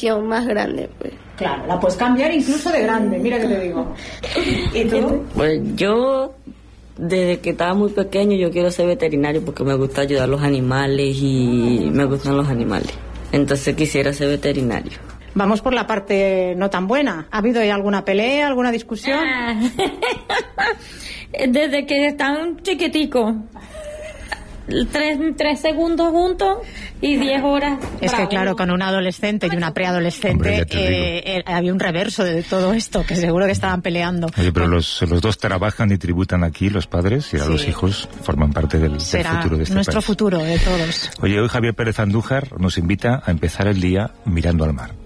visión más grande, pues. Claro, la puedes cambiar incluso de grande, mira que te digo. ¿Y tú? Pues yo, desde que estaba muy pequeño, yo quiero ser veterinario porque me gusta ayudar a los animales y me gustan los animales. Entonces quisiera ser veterinario. Vamos por la parte no tan buena. ¿Ha habido alguna pelea, alguna discusión? Desde que están chiquiticos. 3 segundos juntos y 10 horas. Es que claro, con un adolescente y una preadolescente había un reverso de todo esto, que seguro que estaban peleando. Oye, pero los dos trabajan y tributan aquí, los padres, y ahora los hijos forman parte del futuro de este nuestro país. Futuro de todos. Oye, hoy Javier Pérez Andújar nos invita a empezar el día mirando al mar.